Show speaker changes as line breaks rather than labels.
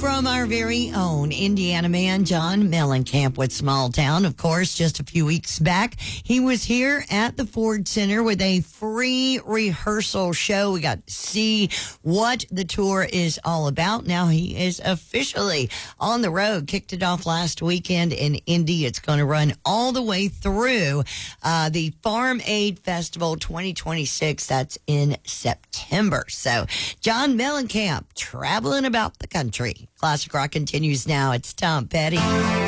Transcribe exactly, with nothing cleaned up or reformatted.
from our very own Indiana man, John Mellencamp with Small Town. Of course, just a few weeks back, he was here at the Ford Center with a free rehearsal show. We got to see what the tour is all about. Now he is officially on the road. Kicked it off last weekend in Indy. It's going to run all the way through uh, the Farm Aid Festival twenty twenty-six. That's in September. So John Mellencamp traveling about the country. Classic Rock continues now. It's Tom Petty.